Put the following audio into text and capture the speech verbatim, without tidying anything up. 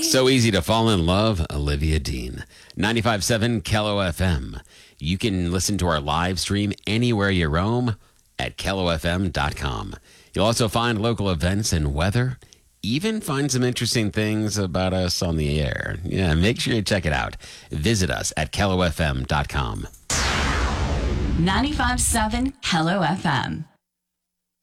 So easy to fall in love, Olivia Dean. ninety-five point seven Kello F M. You can listen to our live stream anywhere you roam at kello f m dot com. You'll also find local events and weather, even find some interesting things about us on the air. Yeah, make sure you check it out. Visit us at kello f m dot com. ninety-five point seven Kello F M.